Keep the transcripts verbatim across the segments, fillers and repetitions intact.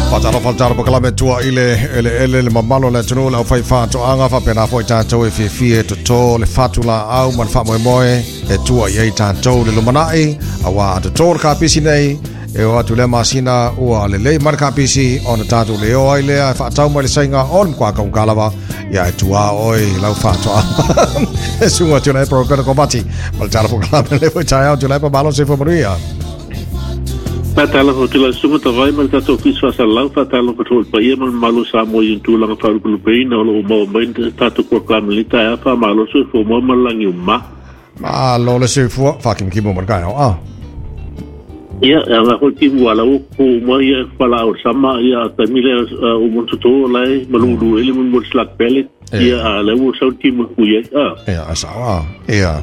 Fatalo faltalo pakalame tua ile ele ele le mamalo le tunu la fai fa to anga fa pena foi tanto e fi fi to to le fatula au man fa moe moe e tua ye tanto le lumanai awa to to ka pisi nei e o atu le masina o le le marka pisi on tanto le o ile fa tau mo le sainga on kwa ka kalawa ya tua oi la fa to e sunga tuna e pro per combati mal talo pakalame le foi tau to le pa malo se fo moria Patala ho tila sumu tawai mal tato fis fa salau patala ko tol pa yemal malu sa mo yin tu lang fa ku pe na lo mo ben tato ko kam lita ya fa malu su fo mo mal lang yuma ma lo le se fo fucking ki mo man ka ah ya ya ko ti wala ko mo ya pala o sama ya tamile o mo to lai malu du ele mo slak pelet ya la wo sa ti mo ku ya ah ya asa ah ya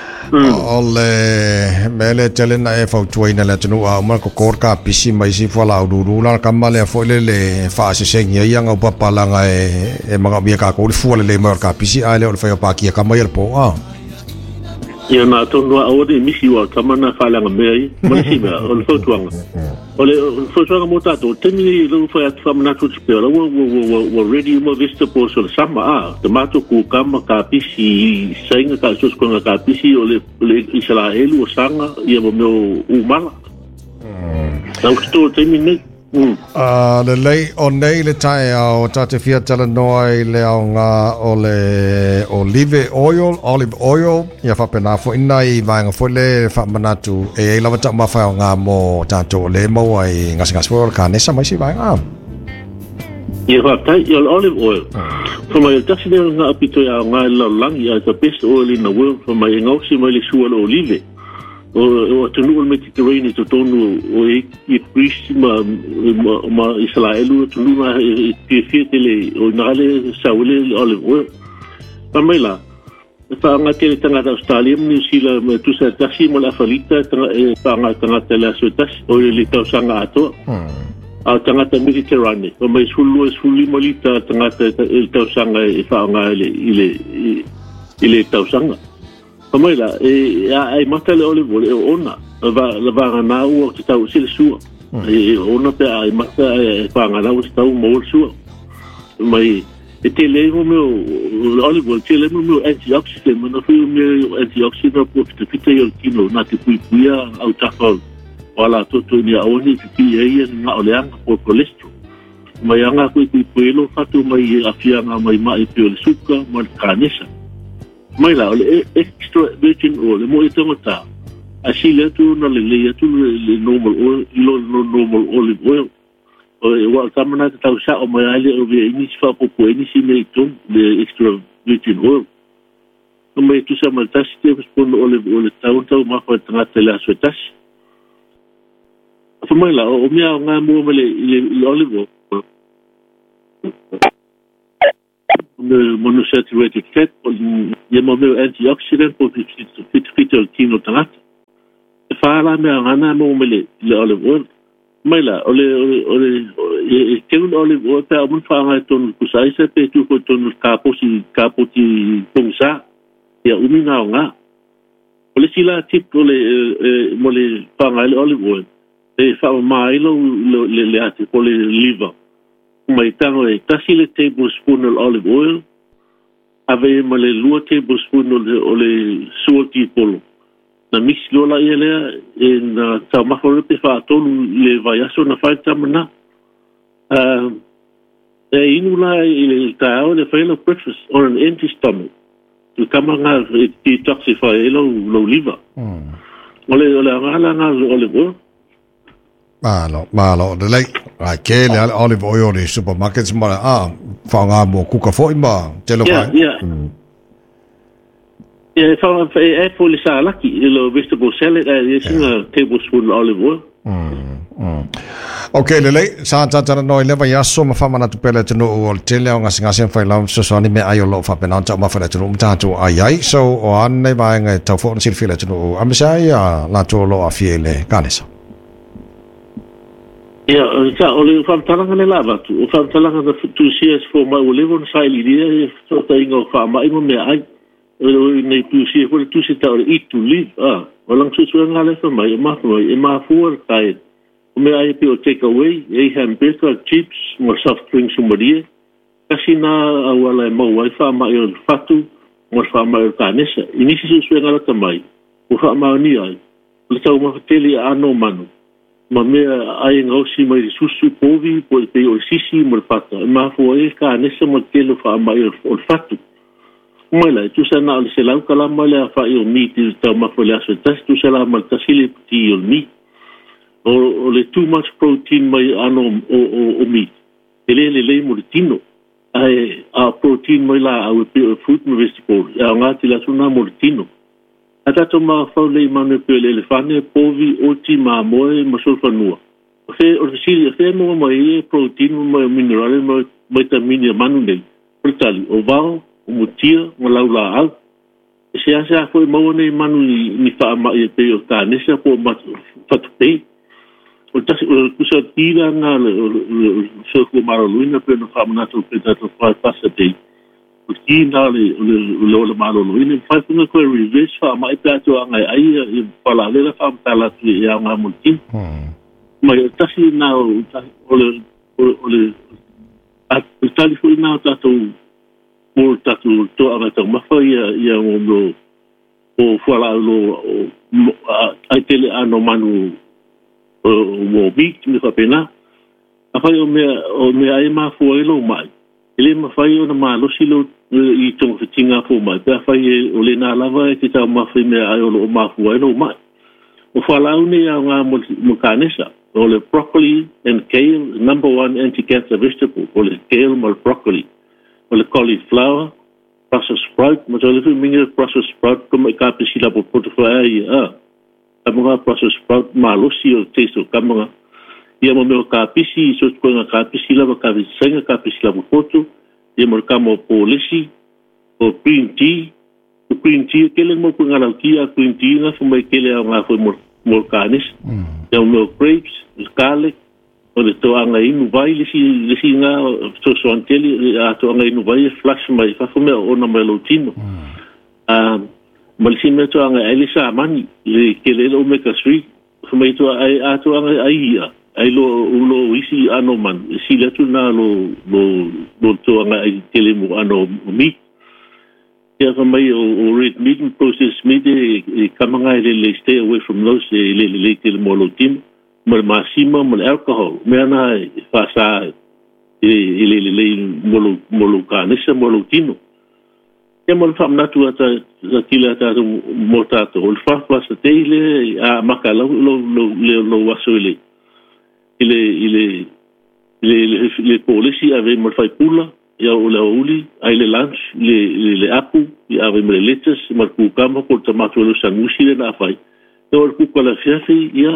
ole mele telena e fau tuina le tunu a marco corca pisi mai si fola uru la kamale fo le le fa se sengia yang o papalanga e e manga bia ka ko fu le marca pisi ale o fa pa ki ka mai po a ya na to no o de misi wa kamana fa la me mai si ba o fo tuanga ole fo tuanga mota to temi lo fa at fa na tu pe lo wo wo wo ready mo vista po so sama a tomato ku kama ka pisi senga ka so ko ka pisi ole le isla elu sanga ia mo o mala mm to temi ne ah le lei o nei le tai o tate fia tala noi le nga ole olive oil olive oil ia fa pena fo inai vanga fo le fa manatu e lava ta ma fa nga mo tanto le mo ai ngas ngas fo ka nesa mai si vanga ia fa tai ia olive oil from my taxi there nga apito ya nga la lang ia the best oil in the world from my ngausi mai le suolo olive o o tunu o Mediterranean to tonu o e e prisma ma Israelu tunu ma e fietele o nale saule olive oil pamela fa nga tele tanga da Australia ni sila tu sa taxi mo la falita fa nga tanga tele so tax o le tau sanga ato a tanga ta Mediterranean o mai sulu sulu molita tanga el tau sanga e fa nga ile ile ile tau sanga Pamela, e ai mata le olive oil ona va la va na o que tau sil sua e ona pe ai mata e pa na o tau mo sua mai e te le mo meu olive oil te le mo meu antioxidant mo no fu meu antioxidant po te pita yo kino na te pui puia au tafal wala to to ni a oni te ia na ole anga po cholesterol mai anga pui pui puelo fatu mai afia nga mai mai pe le suka mai kanesa mai la ole extra virgin oil mo ito ngota asile tu na le le tu le normal oil lo normal olive oil o wa tamana ta sa o mai ale o ve ini fa po po ini si me tu le extra virgin oil o mai tu sa mal tas te spon olive oil ta un ta ma fa tanga tela so tas o mai la o mia nga mo le le olive oil le monosaturated fat il y a mon antioxydant pour fit fit le kino tanat fa la me ana mo mele le olive oil mai la ole ole e ke un olive oil pa mun fa nga ton ku sai se pe tu ko ton kapo si kapo ti pongsa ya umina nga ole sila tip ole mo le fa nga le olive oil e fa mai lo le le ati ko le liver mai tango e kasi le tablespoon of olive oil ave ma le lua tablespoon o le suoti polo na mix lola ele e na tamako te fa tonu le vaiaso na fai tamana uh, e inula ile tao le fail of breakfast on an empty stomach to kamanga detoxify lo lo liver ole ole ngala ngala olive oil Malo, malo, de lei, ai ke le olive oil di supermarkets ma ah, fa nga mo kuka foi ma, te lo fa. Yeah, yeah. fa fa e fo le salaki, lo vegetable salad, e singa tablespoon olive oil. Mm. Okay, le lei, sa ta ta no le va yaso ma fa mana tu pele te no o te le nga singa sen fa la so so ni me ayo lo fa pena ta ma fa le tu ta tu ai ai, so o an ne va nga ta fo ni file tu no, amsa ya la to lo a fiele kanesa. Ja, ja, ole van talanga le lava tu. O van talanga da tu sies fo mai o levon sai li so ta ingo fa mai mo me ai. O nei tu sies fo tu se ta eat to live. Ah, o lang so so ngale fa mai ma fo e ma fo kai me ai pe o take away e hamburger chips mo soft drinks umaria kasi na awala mo wai fa ma yo fatu mo fa ma kanesa inisi su su ngala tamai o fa ma ni ai le tau ma tele ano manu ma me ai ngosi mai susu povi po pe o sisi mo fata ma fo e kanesa mo tele fa ma yo o fatu Mala, tu sa na se lau kala mala fa yo mi ti ta ma fo la so tas tu sa la mal tasile ti yo mi o o le too much protein mai ano o o o mi ele le le mo tino ai a protein mai la au fruit and vegetable ya nga ti la suna mo tino ata to ma fa le ma ne pe le fane povi o ti ma mo mo so fa no fe o si fe mo mai protein mo mineral mo vitamina manu nei portali o va o mutia mo laula al se asa foi mo nei manu ni fa ma e pe o ta nesa po ma fa te o ta o sa tira na le so ko maroluina pe no fa na to pe ta to fa passa te o tira le le le maroluina fa no ko reverse fa mai pa to ai ai pa la le fa ta la ti ya ma mutin ma ta si na o le o le a ta li foi na ta to mo tatu to ava to mafa ia ia mo o fala lo ai tele ano manu o big me fa pena afa o me o me ai ma fo elo mai ele ma fa yo na ma lo silo i to fitinga fo mai pa fa o le na lava e ta ma fa me ai o ma fo elo mai o fala une ya nga mo kanesa o le broccoli and kale number one anti-cancer vegetable o le kale mo broccoli o le cauliflower, Brussels sprout, ma tole fu minga Brussels sprout como ka pesila po portofai a. Kamanga Brussels sprout ma lo si o testo kamanga. Ia mo me ka pisi so ko nga ka pesila ka visenga ka pesila po poto. Ia mo ka mo polisi o green tea. O green tea kele mo ko nga kia green tea nga fu mai kele nga fu mo mo kanis. Ia mo grapes, garlic o le toanga inu vai le si le si nga so so anteli a toanga inu vai flash mai fa fome o na mai lotino ah mal si me toanga elisa mani le kele lo me kasri fome to ai a toanga ai ai lo lo isi ano man si le tu na lo lo lo toanga ai kele mo ano mi ya fome o red meat process meat e kamanga le stay away from those le le kele mo lotino mal masima mal alcohol mena fa sa ile ile ile molo molo kanisa molo tino e mal fam natu ata zakila ta motato ol fa fa sa tele a makala lo lo lo wasole ile ile ile le policy avait mal fa pula ya ola uli ai le lunch le le apu ya ave me lettuce mal ku kama ko tomato lo sangusi le na fai to ku kala fiafi ya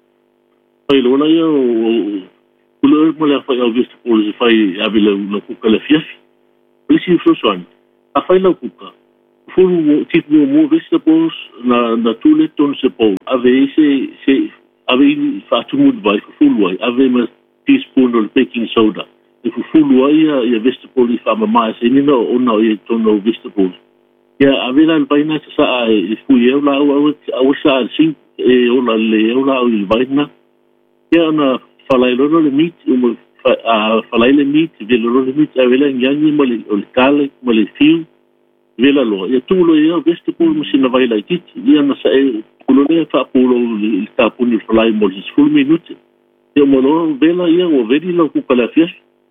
Pai lona ia o kula mo la fai au visto por se fai avila na kuka la fiafi. Presi frosoan. A fai la kuka. Fulu tipo mo vegetables na na tule ton se po. Ave se se ave fa tu mud vai fulu ai. Ave ma teaspoon of baking soda. E fulu ai ia vegetable fa ma mai se ni no ona ia tono vegetables. Ya ave la paina sa e fu eu la au au sa sin e ona le ona au vaina. Ya na falailolo le meat um a falaile meat velolo le meat avela nyanyi mole o kale mole fiu vela lo ya tulo ya veste por musina vai la kit ya na sa e kulole fa pulo il tapu ni falai mole full minute ya molo vela ya o vedi lo ku kala fias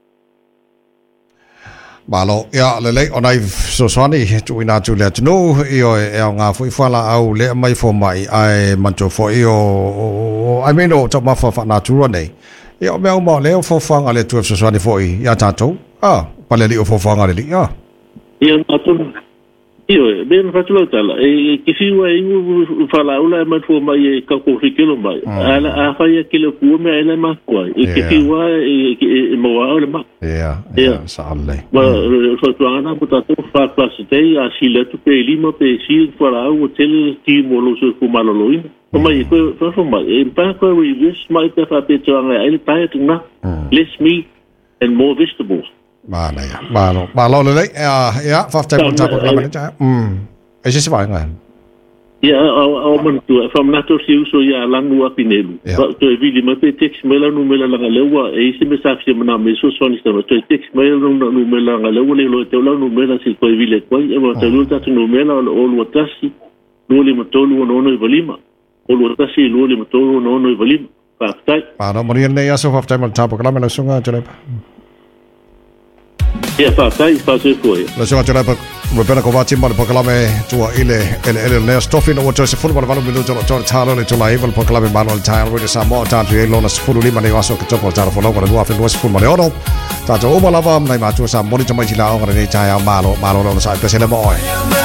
Malo ya le le onai so soni tu ina tu le no io e nga fu fala au le mai fo mai ai mancho fo io I mean o to ma fa na tu ro nei io me mo le fo fa nga le tu so soni fo ya tato ah pa le o fo fa nga le ya io tato io ben fatto tala e che si wa io fala ula ma fo mai ka ko fikelo mai ala a fa ya kilo ku me ala ma ko e che si wa e mo wa ala ma ya ya sa alle ma so to ana puta to fa classe te a si le tu pe lima pe si fala o tel ti mo lo so ku malo lo in ma i ko fa fo ma e pa ko reverse mai te fa pe to ana ele pa tu na less meat and more vegetables Mana ya, malo, malo le ya ya fa ta ko ta ko la mani ta. Mm. E se va nga. ia o man tu from nato si uso ia langu apinelu to e vili ma pe text mela no mela la lewa e isi me sa fi mana me so soni sta to text mela no no mela la lewa le lo te la no mela si to e vili ko e mo te luta no mela o lo tasi no le motolu no no valima o lo tasi no le motolu no no valima pa tai pa no moni ne ya so fa tai mal tapo kala mela sunga tele ia pa tai pa se foi la sunga tele pa Rebecca Kovaci mal pa kala me tua ile ele ele ne stofi no to se football valu minuto no to talo le to live pa kala me manual tire with sa mo ta tu lo na sfulu lima ne waso ke to po talo no ko no afi no sfulu mo no ta to o malava mai ma tu sa moni to mai la o ne cha ya malo malo no sa pe se le mo